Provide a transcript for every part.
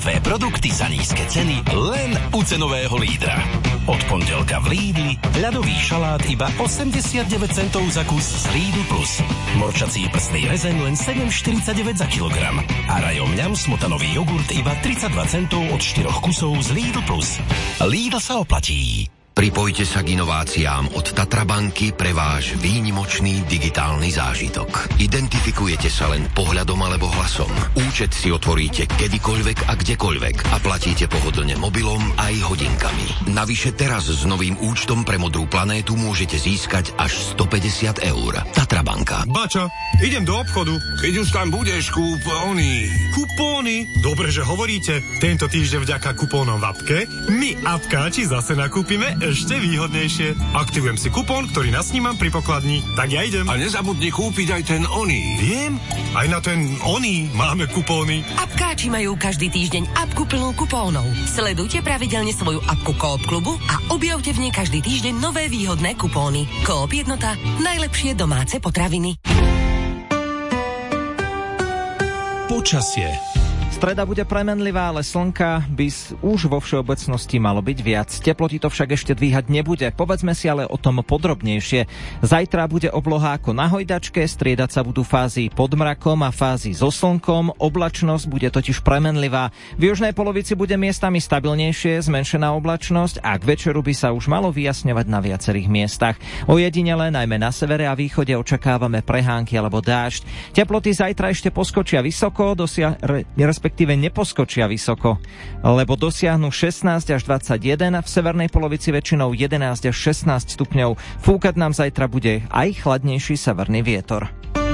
čerstvé produkty za nízke ceny len u cenového lídra. Od pondelka v Lidli ľadový šalát iba 89 centov za kus z Lidl Plus. Morčací prstný rezeň len 7,49 za kilogram. A rajom mňam smotanový jogurt iba 32 centov od 4 kusov z Lidl Plus. Lidl sa oplatí. Pripojte sa k inováciám od Tatra banky pre váš výnimočný digitálny zážitok. Identifikujete sa len pohľadom alebo hlasom. Účet si otvoríte kedykoľvek a kdekoľvek a platíte pohodlne mobilom aj hodinkami. Navyše teraz s novým účtom pre Modrú planétu môžete získať až 150 eur. Tatra banka. Bača, idem do obchodu. Keď už tam budeš, kupóny. Kupóny? Dobre, že hovoríte. Tento týždeň vďaka kupónom v apke my apkáči zase nakúpime ešte výhodnejšie. Aktivujem si kupón, ktorý nasnímam pri pokladni. Tak ja idem. A nezabudni kúpiť aj ten Oni. Viem, aj na ten Oni máme kupóny. Apkáči majú každý týždeň apku plnú kupónov. Sledujte pravidelne svoju apku Coop klubu a objavte v nej každý týždeň nové výhodné kupóny. Coop Jednota. Najlepšie domáce potraviny. Počasie. Streda bude premenlivá, ale slnka by už vo všeobecnosti malo byť viac. Teploty to však ešte dvíhať nebude. Povedzme si ale o tom podrobnejšie. Zajtra bude obloha ako na hojdačke, striedať sa budú fázy pod mrakom a fázy so slnkom. Oblačnosť bude totiž premenlivá. V južnej polovici bude miestami stabilnejšie, zmenšená oblačnosť a k večeru by sa už malo vyjasňovať na viacerých miestach. Ojedinele, najmä na severe a východe, očakávame prehánky alebo dážď. Teploty zajtra ešte poskočia vysoko, respektíve neposkočia vysoko, lebo dosiahnu 16 až 21, v severnej polovici väčšinou 11 až 16 stupňov. Fúkať nám zajtra bude aj chladnejší severný vietor.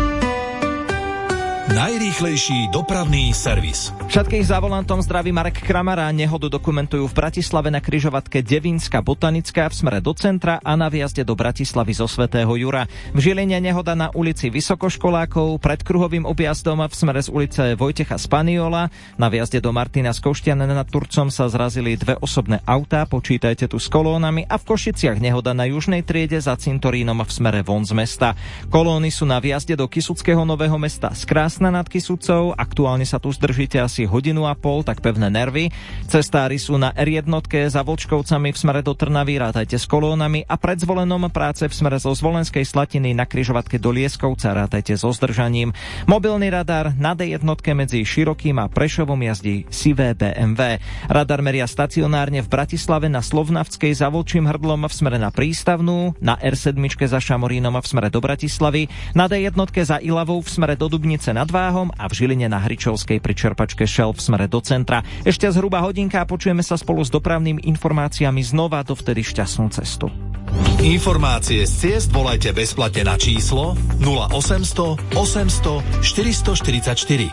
Najrýchlejší dopravný servis. Všetkých za volantom zdraví Marek Kramara. Nehodu dokumentujú v Bratislave na križovatke Devínska Botanická v smere do centra a na vjazde do Bratislavy zo Svätého Jura. V Žiline nehoda na ulici Vysokoškolákov, pred kruhovým objazdom v smere z ulice Vojtecha Spaniola. Na vjazde do Martina z Koštiana nad Turcom sa zrazili dve osobné autá, počítajte tu s kolónami, a v Košiciach nehoda na južnej triede za cintorínom v smere von z mesta. Kolóny sú na vjazde do Kysuckého Nového Mesta z Krásna nad Kysucou, aktuálne sa tu zdržíte asi hodinu a pol, tak pevné nervy. Cestári sú na R1 za Vlčkovcami v smere do Trnavy, rátajte s kolónami, a pred Zvolenom práce v smere zo Zvolenskej Slatiny na križovatke do Lieskovca, rátajte so zdržaním. Mobilný radar na D1 medzi Širokým a Prešovom jazdí sivé BMW. Radar meria stacionárne v Bratislave na Slovnavskej za Vlčím hrdlom v smere na Prístavnú, na R7 za Šamorínom v smere do Bratislavy, na D1 za Ilavou v smere do Dubnice nad Váhom a v Žiline na Hričovskej pri čerpačke Shell v smere do centra. Ešte zhruba hodinka a počujeme sa spolu s dopravnými informáciami znova, dovtedy šťastnú cestu. Informácie z ciest volajte bezplatne na číslo 0800 800 444.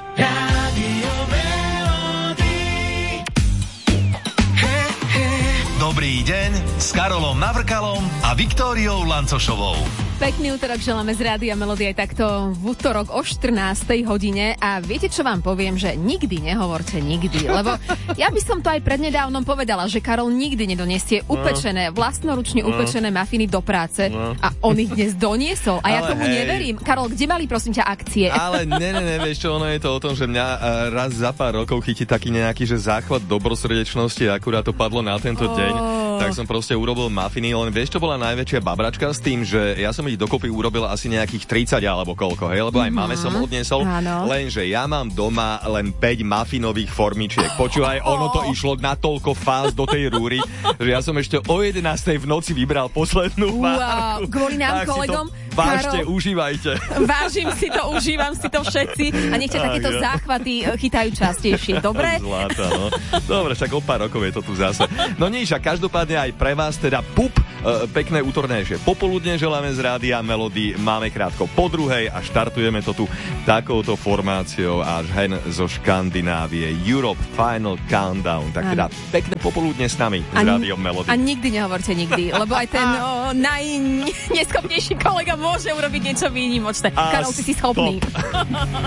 Dobrý deň s Karolom Navrkalom a Viktóriou Lancošovou. Pekný útorok želáme z Rádia Melody aj takto v útorok o 14. hodine. A viete, čo vám poviem? Že nikdy nehovorte nikdy. Lebo ja by som to aj prednedávnom povedala, že Karol nikdy nedonesie upečené, vlastnoručne upečené mafiny do práce. A on ich dnes doniesol. A ja tomu neverím. Karol, kde mali, prosím ťa, akcie? Ale ne, vieš čo, ono je to o tom, že mňa raz za pár rokov chytí taký nejaký, že záchvat dobrosrdečnosti, akurát to padlo na tento deň. Tak som proste urobil mafiny, len vieš, čo bola najväčšia babračka s tým, že ja som ich dokopy urobil asi nejakých 30 alebo koľko, hej, lebo aj máme som odniesol, lenže ja mám doma len 5 mafinových formičiek. Počúvaj, ono to išlo na toľko fáz do tej rúry, že ja som ešte o 11. v noci vybral poslednú várku. Kvôli nám kolegom. Vážte, užívajte. Vážim si to, užívam si to všetci a nech ťa takéto záchvaty chytajú častejšie, dobre? Zlata, no. Dobre, však o pár rokov je to tu zase. No nič, a každopádne aj pre vás teda pekné útornejšie popoludne želáme z Rádia Melody. Máme krátko po druhej a štartujeme to tu takouto formáciou až hen zo Škandinávie. Europe Final Countdown. Tak teda pekné popoludne s nami z Rádiom Melody. A nikdy nehovorte nikdy, lebo aj ten najneschopnejší kolega môže urobiť niečo výnimočné. Karol, ty si schopný.